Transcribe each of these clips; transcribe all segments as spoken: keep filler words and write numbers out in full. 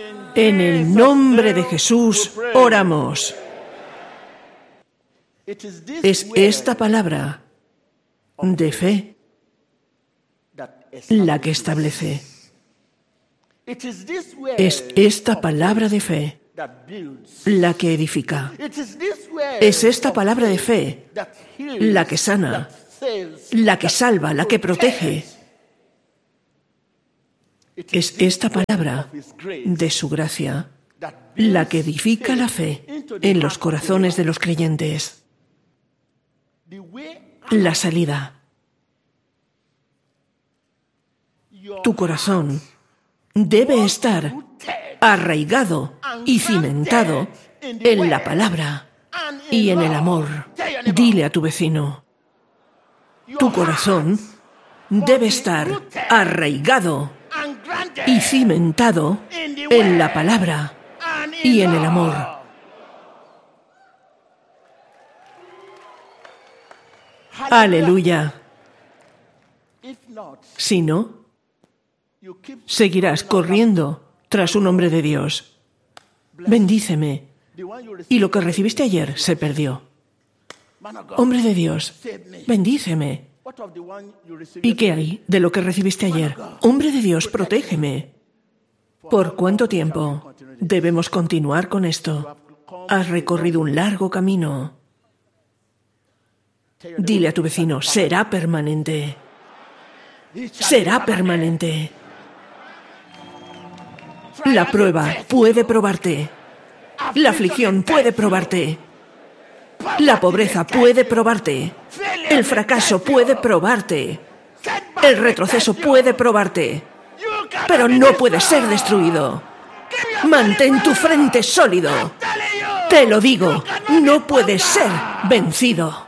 En el nombre de Jesús oramos. Es esta palabra de fe la que establece. Es esta palabra de fe la que edifica. Es esta palabra de fe la que sana, la que salva, la que protege. Es esta palabra de su gracia la que edifica la fe en los corazones de los creyentes. La salida. Tu corazón debe estar arraigado y cimentado en la palabra y en el amor. Dile a tu vecino, tu corazón debe estar arraigado y cimentado en la palabra y en el amor. Aleluya. Si no, seguirás corriendo tras un hombre de Dios. Bendíceme. Y lo que recibiste ayer se perdió. Hombre de Dios, bendíceme. ¿Y qué hay de lo que recibiste ayer? Hombre de Dios, protégeme. ¿Por cuánto tiempo debemos continuar con esto? Has recorrido un largo camino. Dile a tu vecino, será permanente. Será permanente. La prueba puede probarte. La aflicción puede probarte. La pobreza puede probarte. El fracaso puede probarte. El retroceso puede probarte. Pero no puede ser destruido. Mantén tu frente sólido. Te lo digo, no puedes ser vencido.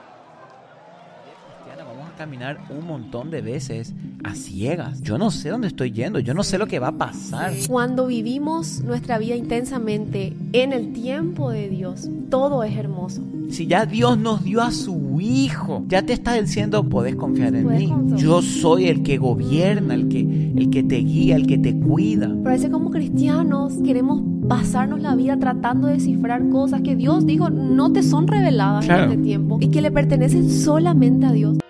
Caminar un montón de veces a ciegas. Yo no sé dónde estoy yendo, yo no sé lo que va a pasar. Cuando vivimos nuestra vida intensamente en el tiempo de Dios, todo es hermoso. Si ya Dios nos dio a su Hijo, ya te está diciendo, podés confiar en Puedes mí. confiar. Yo soy el que gobierna, el que, el que te guía, el que te cuida. Parece como cristianos queremos pasarnos la vida tratando de descifrar cosas que Dios dijo no te son reveladas Claro. en este tiempo y que le pertenecen solamente a Dios.